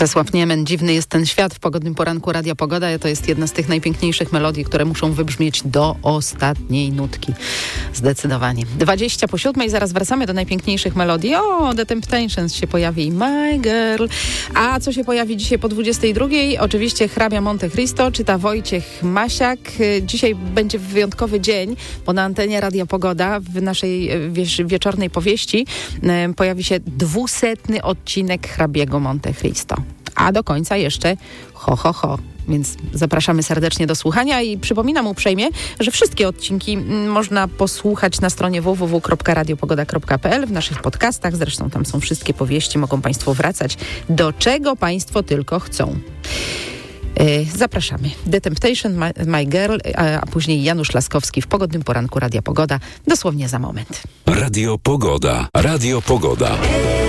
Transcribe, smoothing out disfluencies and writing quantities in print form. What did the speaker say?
Czesław Niemen, Dziwny jest ten świat w pogodnym poranku Radia Pogoda. To jest jedna z tych najpiękniejszych melodii, które muszą wybrzmieć do ostatniej nutki. Zdecydowanie. 6:20, zaraz wracamy do najpiękniejszych melodii. O, The Temptations się pojawi, My Girl. A co się pojawi dzisiaj po 22:00? Oczywiście hrabia Monte Cristo, czyta Wojciech Masiak. Dzisiaj będzie wyjątkowy dzień, bo na antenie Radia Pogoda w naszej wieczornej powieści pojawi się 200. odcinek hrabiego Monte Cristo. A do końca jeszcze ho. Więc zapraszamy serdecznie do słuchania i przypominam uprzejmie, że wszystkie odcinki można posłuchać na stronie www.radiopogoda.pl w naszych podcastach. Zresztą tam są wszystkie powieści, mogą Państwo wracać do czego Państwo tylko chcą. Zapraszamy. The Temptation, My Girl, a później Janusz Laskowski w pogodnym poranku Radia Pogoda. Dosłownie za moment. Radio Pogoda.